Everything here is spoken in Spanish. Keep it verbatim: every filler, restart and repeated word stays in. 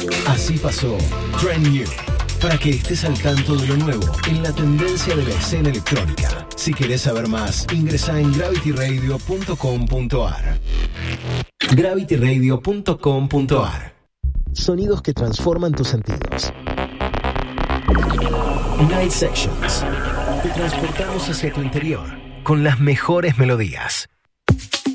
Así pasó Trend New, para que estés al tanto de lo nuevo en la tendencia de la escena electrónica. Si querés saber más, ingresa en gravity radio punto com punto ar. gravity radio punto com punto ar. Sonidos que transforman tus sentidos. Night Sections. Te transportamos hacia tu interior con las mejores melodías.